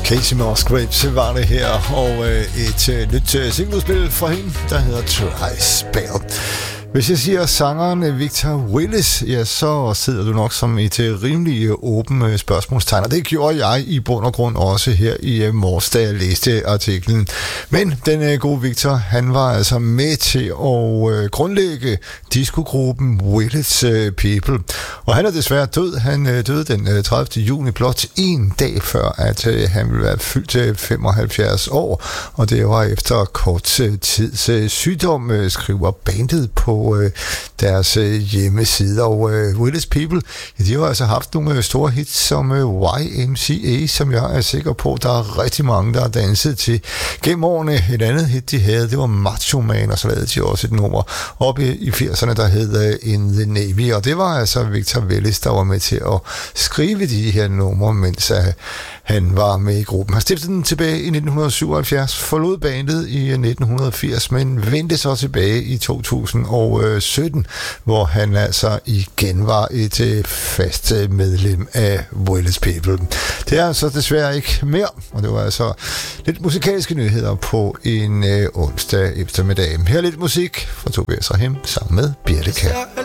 Casey Musgraves var det her, og et nyt singlespil fra hende, der hedder Try Spell. Hvis jeg siger sangeren Victor Willis, ja, så sidder du nok som et rimelig åbent spørgsmålstegn, og det gjorde jeg i bund og grund også her i morges, da jeg læste artiklen. Men den gode Victor, han var altså med til at grundlægge diskogruppen Willis People, og han er desværre død. Han døde den 30. juni, blot en dag før, at han ville være fyldt 75 år, og det var efter kort tids sygdom, skriver bandet på deres hjemmeside. Og Willis People, ja, de har altså haft nogle store hits som YMCA, som jeg er sikker på, der er rigtig mange, der har danset til gennem årene. Et andet hit, de havde, det var Macho Man, og så lavede de også et nummer op i 80'erne, der hed In the Navy, og det var altså Victor Willis, der var med til at skrive de her numre, mens han var med i gruppen. Han stiftede den tilbage i 1977, forlod bandet i 1980, men vendte så tilbage i 2017, hvor han altså igen var et fast medlem af Willis People. Det er altså desværre ikke mere, og det var altså lidt musikalske nyheder på en onsdag eftermiddag. Her er lidt musik fra Tobias Rahim sammen med Birte Kjær.